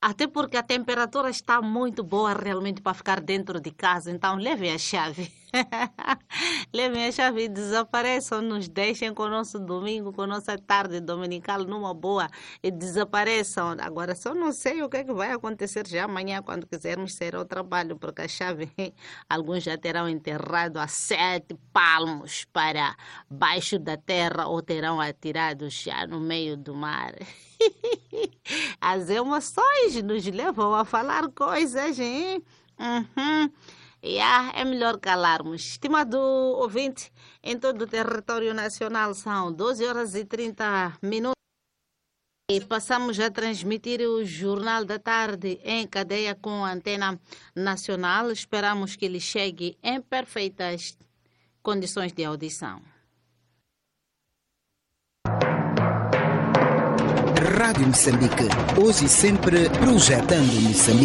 Até porque a temperatura está muito boa realmente para ficar dentro de casa. Então, levem a chave. Levem a chave e desapareçam. Nos deixem com o nosso domingo, com a nossa tarde dominical numa boa e desapareçam. Agora, só não sei o que é que vai acontecer já amanhã quando quisermos sair ao trabalho, porque a chave alguns já terão enterrado a 7 palmos para baixo da terra ou terão atirado já no meio do mar. As emoções nos levam a falar coisas, hein? Uhum. É melhor calarmos. Estimado ouvinte, em todo o território nacional são 12 horas e 30 minutos. E passamos a transmitir o Jornal da Tarde em cadeia com a Antena Nacional. Esperamos que ele chegue em perfeitas condições de audição. Rádio Moçambique, hoje e sempre projetando Moçambique.